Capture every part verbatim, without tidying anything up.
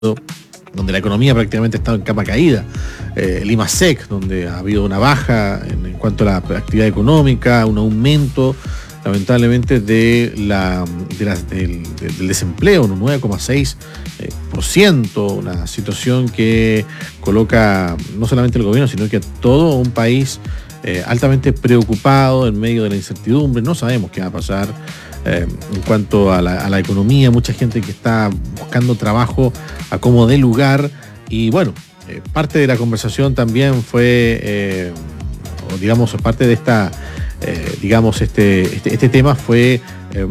donde la economía prácticamente está en capa caída, eh, el IMASEC, donde ha habido una baja en, en cuanto a la actividad económica, un aumento lamentablemente de la, de la, del, del desempleo, un nueve coma seis por ciento, una situación que coloca no solamente el gobierno, sino que a todo un país eh, altamente preocupado en medio de la incertidumbre. No sabemos qué va a pasar eh, en cuanto a la, a la economía, mucha gente que está buscando trabajo a como dé lugar, y bueno, eh, parte de la conversación también fue, eh, o digamos, parte de esta Eh, digamos, este, este, este tema fue eh,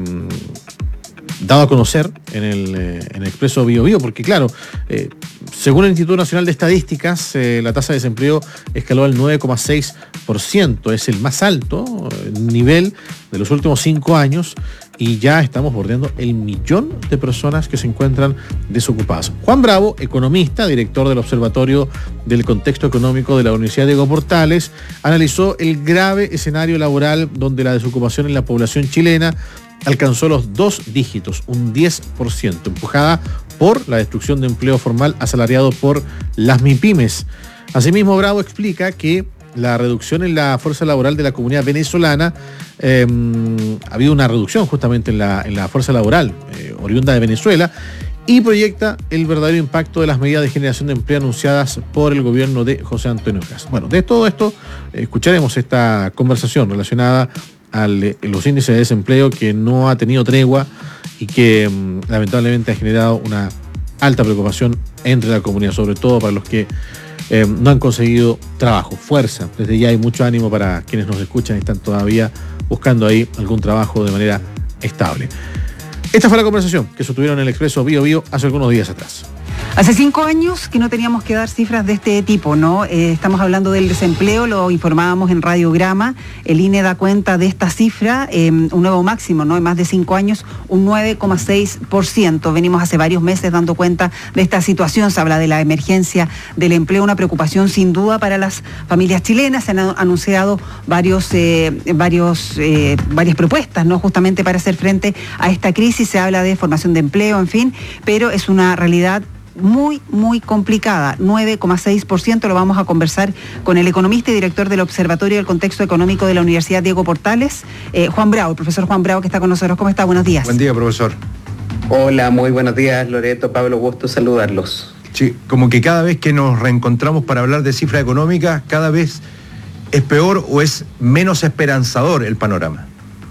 dado a conocer en el, eh, en el Expreso Bio Bio, porque claro, eh, según el Instituto Nacional de Estadísticas, eh, la tasa de desempleo escaló al nueve coma seis por ciento, es el más alto eh, nivel de los últimos cinco años, y ya estamos bordeando el millón de personas que se encuentran desocupadas. Juan Bravo, economista, director del Observatorio del Contexto Económico de la Universidad Diego Portales, analizó el grave escenario laboral donde la desocupación en la población chilena alcanzó los dos dígitos, un diez por ciento, empujada por la destrucción de empleo formal asalariado por las MIPYMES. Asimismo, Bravo explica que la reducción en la fuerza laboral de la comunidad venezolana, eh, ha habido una reducción justamente en la, en la fuerza laboral eh, oriunda de Venezuela, y proyecta el verdadero impacto de las medidas de generación de empleo anunciadas por el gobierno de José Antonio Kast. Bueno, de todo esto eh, escucharemos esta conversación relacionada a los índices de desempleo, que no ha tenido tregua y que um, lamentablemente ha generado una alta preocupación entre la comunidad, sobre todo para los que Eh, no han conseguido trabajo. Fuerza, desde ya hay mucho ánimo para quienes nos escuchan y están todavía buscando ahí algún trabajo de manera estable. Esta fue la conversación que sostuvieron en el Expreso Bio Bio hace algunos días atrás. Hace cinco años que no teníamos que dar cifras de este tipo, ¿no? Eh, estamos hablando del desempleo, lo informábamos en Radiograma. El I N E da cuenta de esta cifra, eh, un nuevo máximo, ¿no? En más de cinco años, un nueve coma seis por ciento. Venimos hace varios meses dando cuenta de esta situación. Se habla de la emergencia del empleo, una preocupación sin duda para las familias chilenas. Se han anunciado varios, eh, varios, eh, varias propuestas, ¿no? Justamente para hacer frente a esta crisis. Se habla de formación de empleo, en fin, pero es una realidad muy, muy complicada, nueve coma seis por ciento. Lo vamos a conversar con el economista y director del Observatorio del Contexto Económico de la Universidad Diego Portales, eh, Juan Bravo, el profesor Juan Bravo, que está con nosotros. ¿Cómo está? Buenos días. Buen día, profesor. Hola, muy buenos días, Loreto, Pablo, gusto saludarlos. Sí, como que cada vez que nos reencontramos para hablar de cifras económicas, cada vez es peor o es menos esperanzador el panorama.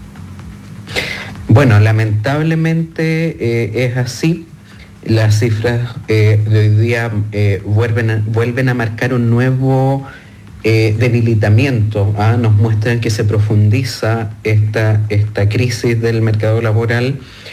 Bueno, lamentablemente eh, es así. Las cifras eh, de hoy día eh, vuelven, a, vuelven a marcar un nuevo eh, debilitamiento. ¿ah? Nos muestran que se profundiza esta, esta crisis del mercado laboral,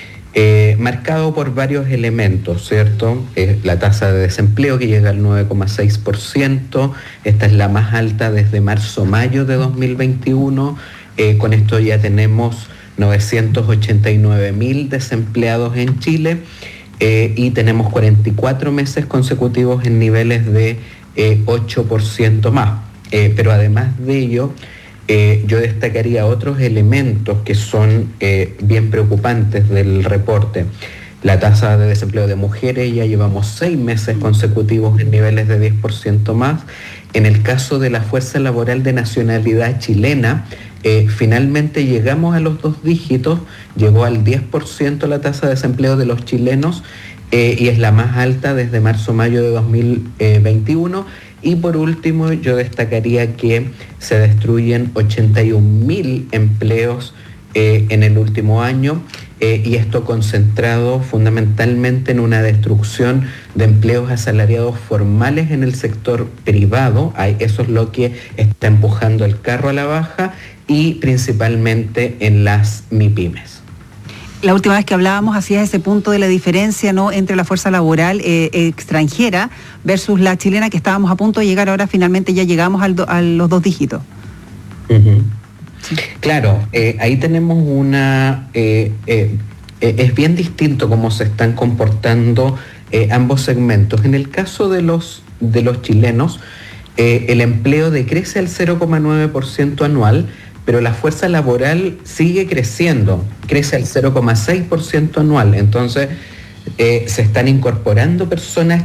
eh, marcado por varios elementos, ¿cierto? Eh, la tasa de desempleo, que llega al nueve coma seis por ciento, esta es la más alta desde marzo-mayo de dos mil veintiuno. Eh, con esto ya tenemos novecientos ochenta y nueve mil desempleados en Chile. Eh, y tenemos cuarenta y cuatro meses consecutivos en niveles de eh, ocho por ciento más. Eh, pero además de ello, eh, yo destacaría otros elementos que son eh, bien preocupantes del reporte. La tasa de desempleo de mujeres, ya llevamos seis meses consecutivos en niveles de diez por ciento más. En el caso de la fuerza laboral de nacionalidad chilena, eh, finalmente llegamos a los dos dígitos, llegó al diez por ciento la tasa de desempleo de los chilenos, eh, y es la más alta desde marzo-mayo de dos mil veintiuno. Y por último, yo destacaría que se destruyen ochenta y un mil empleos eh, en el último año. Eh, y esto concentrado fundamentalmente en una destrucción de empleos asalariados formales en el sector privado. Eso es lo que está empujando el carro a la baja, y principalmente en las MIPYMES. La última vez que hablábamos hacía ese punto de la diferencia, ¿no?, entre la fuerza laboral eh, extranjera versus la chilena, que estábamos a punto de llegar. Ahora finalmente ya llegamos al do, a los dos dígitos. Uh-huh. Sí. Claro, eh, ahí tenemos una... Eh, eh, eh, es bien distinto cómo se están comportando eh, ambos segmentos. En el caso de los, de los chilenos, eh, el empleo decrece al cero coma nueve por ciento anual, pero la fuerza laboral sigue creciendo, crece al cero coma seis por ciento anual. Entonces, eh, se están incorporando personas